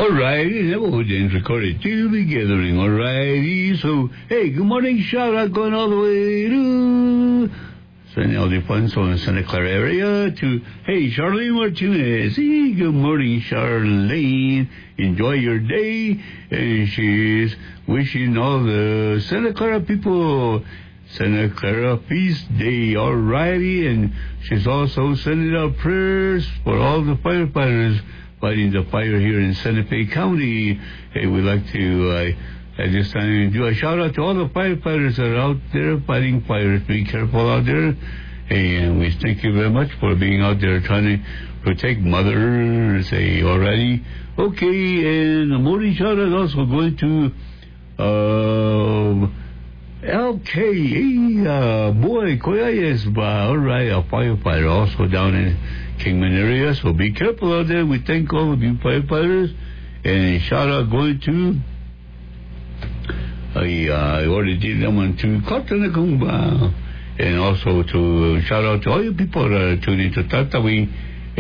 All righty, that was James recorded to the gathering. All righty, so, hey, good morning, shout out going all the way to San Ildefonso in the Santa Clara area to, hey, Charlene Martinez. Hey, good morning, Charlene. Enjoy your day. And she's wishing all the Santa Clara people Santa Clara Feast Day, all righty. And she's also sending out prayers for all the firefighters fighting the fire here in Santa Fe County. Hey, we'd like to, at this time, do a shout out to all the firefighters that are out there fighting fires. Be careful out there. Hey, and we thank you very much for being out there trying to protect mothers. Hey, alrighty. Okay, and the morning shout out also going to, LK, boy, Coyayas, all right, a firefighter also down in Kingman area, so be careful out there. We thank all of you firefighters, and shout out going to, I already did that one to Cotonakumba, and also to shout out to all you people that are tuning to Tatawi,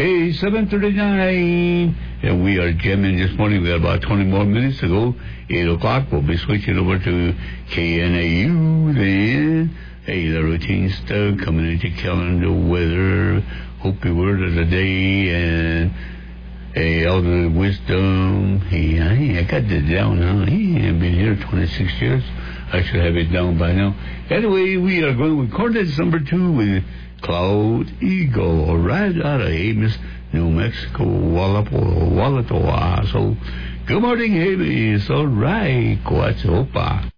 7:39, and we are jamming this morning. We have about 20 more minutes to go. 8 o'clock, we'll be switching over to KNAU then. Hey, the routine stuff, community calendar, weather, Hopi word of the day, and elder wisdom. Hey, I got that down now. I've been here 26 years. I should have it down by now. Anyway, we are going with Cortez number 2 with Cloud Eagle, right out of Ames, New Mexico, Wallatoa. So, good morning, Ames. All right, Coatzopa.